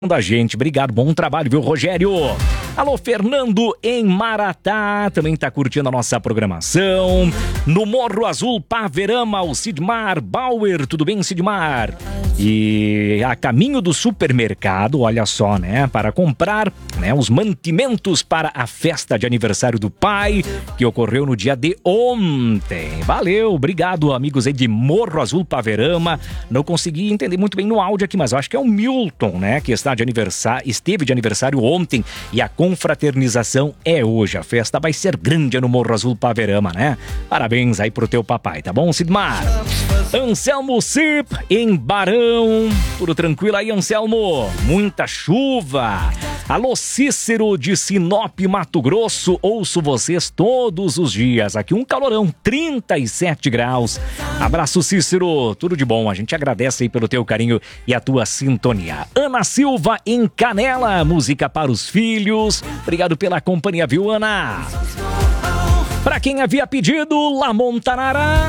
da gente. Obrigado, bom trabalho, viu, Rogério? Alô, Fernando em Maratá, também tá curtindo a nossa programação. No Morro Azul, Paverama, o Sidmar Bauer, tudo bem, Sidmar? E a caminho do supermercado, olha só, né, para comprar, né, os mantimentos para a festa de aniversário do pai, que ocorreu no dia de ontem. Valeu, obrigado, amigos aí de Morro Azul, Paverama. Não consegui entender muito bem no áudio aqui, mas eu acho que é o Milton, né, que esteve de aniversário ontem, e a confraternização é hoje. A festa vai ser grande no Morro Azul, Paverama, né? Parabéns aí pro teu papai, tá bom, Sidmar? Anselmo Cip, em Barão. Tudo tranquilo aí, Anselmo? Muita chuva. Alô, Cícero de Sinop, Mato Grosso. Ouço vocês todos os dias. Aqui um calorão, 37 graus. Abraço, Cícero. Tudo de bom. A gente agradece aí pelo teu carinho e a tua sintonia. Ana Silva, em Canela. Música para os filhos. Obrigado pela companhia, viu, Ana? Pra quem havia pedido, La Montanara.